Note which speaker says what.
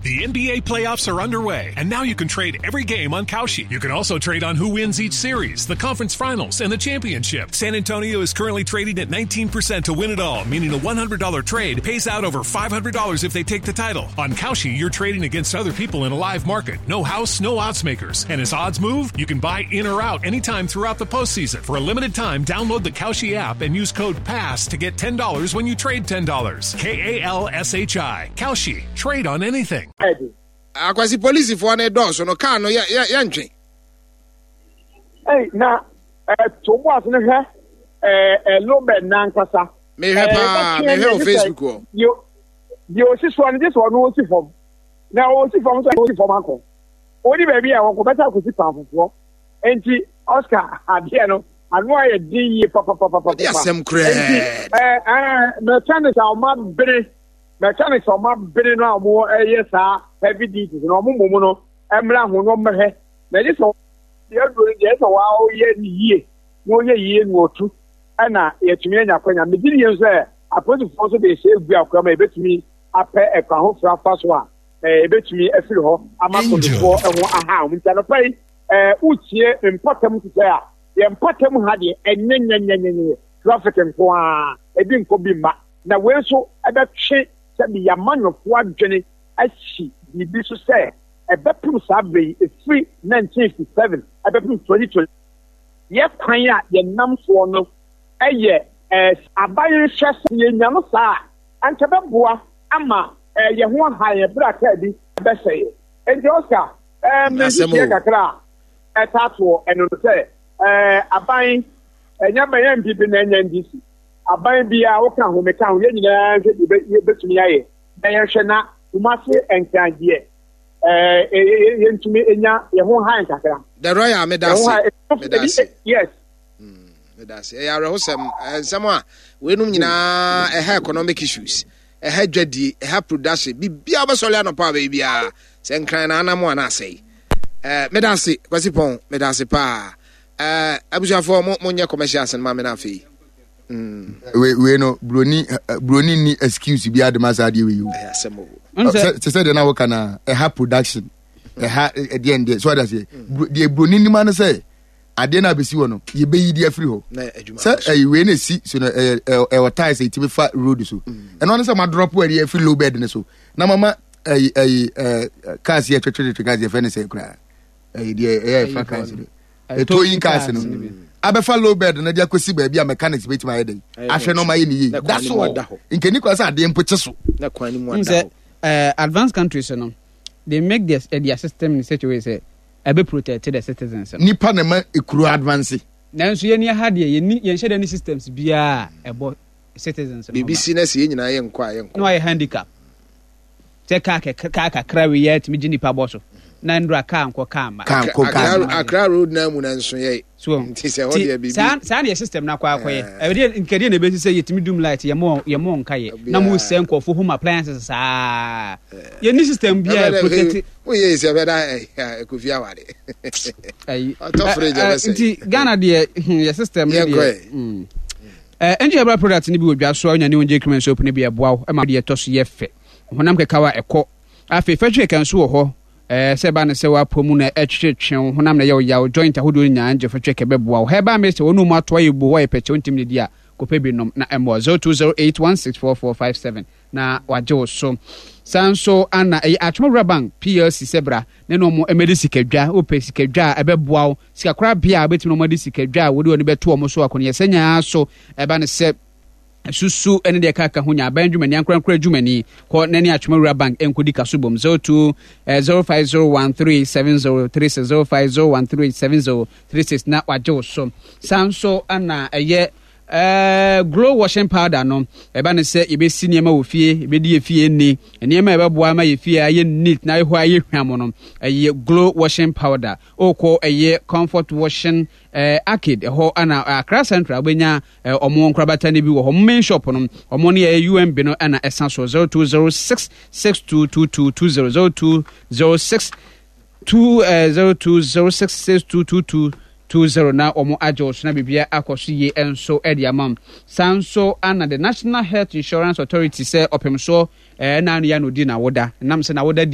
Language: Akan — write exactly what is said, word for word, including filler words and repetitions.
Speaker 1: The N B A playoffs are underway, and now you can trade every game on Kalshi. You can also trade on who wins each series, the conference finals, and the championship. San Antonio is currently trading at nineteen percent to win it all, meaning a one hundred dollars trade pays out over five hundred dollars if they take the title. On Kalshi, you're trading against other people in a live market. No house, no odds makers. And as odds move, you can buy in or out anytime throughout the postseason. For a limited time, download the Kalshi app and use code PASS to get ten dollars when you trade ten dollars. K A L S H I. Kalshi. Trade on anything.
Speaker 2: Akwasi police for na don so no car no ya ya ntwe.
Speaker 3: Eh na eh to boss no hwe eh eh lobe na nkasa.
Speaker 2: Me hwe pa, me hwe on Facebook o.
Speaker 3: Yo yo si so na just one o si form. Na o si form so o si form akọ. Odi baby a wo ko beta ko si panfofo. Enti Oscar ade no anu aye din yi papa papa papa.
Speaker 2: Ya sem kre.
Speaker 3: Eh eh mechanics a ma bere mechanics a ma bere no a mo eh sa heavy duties no mo mo no emra ho no mhe na je so ye do je so wa o ye ni yie no ye yie no otu ana ye tumi anya kwanya me diri ye so apoti fo so be se egu akwa ma ebetumi apɛ ekwa ho fra fa so a eh ebetumi afiri ho amakodifo eho aha mu ntano pai eh utie mpatam tse a ye mpatam ha de enyenyenyenyenye traffic nko a ebi nko bi ma na we so ebetwe se bi ya manofo adwene achi bibi so say ebepum sabe e free nineteen fifty-seven ebepum twenty twenty ye kwan a ye namfo no eye eh abayin hwese ye nyam saa anka beboa ama eh ye ho ha ye braka bi beseye enti Oscar eh me ye kakra etato eno say eh abayin enya bayan bibi na enya ndisi abayin bia wo kan ho me kan ho ye nyina ye betumi aye na ye hwe na umase enkangie eh yentumi enya ye ho han kakra
Speaker 2: the royal medasi medasi
Speaker 3: yes
Speaker 2: mm medasi e yare ho sem sem a we num nyina e ha economic issues e ha dwadi e ha production bibia obesole anopa ba bibia se nkran na anamo ana sei eh medasi kwasi pon medasi pa eh abusuafo mo monye commercials na ma me na afi mm
Speaker 4: we we no broni broni ni excuse bia de masade we you
Speaker 2: eh asemo
Speaker 4: se se de na wo kana e ha production e ha e de ende so that say de broni ni man say ade na besi wo no ye be yidi afiri ho se e we na si so no e e watai say tibi fa road so e no say ma drop we de afiri low bed ne so na mama e e cars ye twetwe twetwe cars ye fe ne say kra e de e fa cars e to yin cars no abefa low bed na dia kosi ba bia mechanics beti ma yedai ahwe no ma ye ni yi that's all nkeni kwa sa ade mpoche so
Speaker 2: na kwan ni mu anda
Speaker 5: uh advanced countries no they make their uh, their system in such a way say ebe protect the citizens
Speaker 4: nipa na ma ekuru advance
Speaker 5: na nso ye ni ha de ye ni ye shede ni systems bia ebo citizens
Speaker 2: B B C na se ye nyina ye nkwa ye nkwa
Speaker 5: no ye handicap te ka ka ka kra we ye timi nipa boso na ndra ka nko ka ma
Speaker 2: Accra road na mu na nso ye
Speaker 5: so
Speaker 2: ntise ho de B B
Speaker 5: san san ye system na kwa akoye e de nkede na be say yetimi dum light ye mo ye mo nka ye na mo se nkofo home appliances saa ye ni system bia protect
Speaker 2: o ye se be da e ko fia wade
Speaker 5: ai
Speaker 2: atofre je be say
Speaker 5: nti Ghana de ye system de mm eh enje abra product ni bi odwa so anya ne onje cream soap ne bi eboa e ma de toso ye fe honam kekawa ekọ afi fetwe kan so ho eh seba ne se wa pomu na etwetwe honam na ye ya joint ahodo nya anje fetwe ke beboa ho heba me se wonu mu ato ayebu wo ye peche ontim ne dia kope bi nom na emo zero two zero eight one six four four five seven na waje wo so sanso ana e atwomra bank P L C sebra ne no mo emedi sikadwa ope sikadwa ebeboa sikakora bia abetimi no mo di sikadwa wodi oni beto o mo so akone yesanya so eba ne se susu ene de kaka hunya banjumani ankrankra jumani ko nani atwomra bank enkodi kasubom zero two zero five zero one three seven zero three six zero five zero one three seven zero three six na waje wo so sanso ana eye eh glow washing powder no eba ne se ebe si niema wo fie ebe di efie ni niema ebe boa ma ye fie aye neat na ho aye hwam no eye glow washing powder oko eye comfort washing eh arcade ho ana Accra Central benya omo nkrabata ne bi wo ho main shop no omo ne ye U M B no ana esa so zero two zero six six two two two two zero zero two zero six two zero two zero six six two two two two zero na omo ajo so na bibia akoso ye enso edi amam sanso ana the National Health Insurance Authority say opem so eh na no ya no di na woda nam se na woda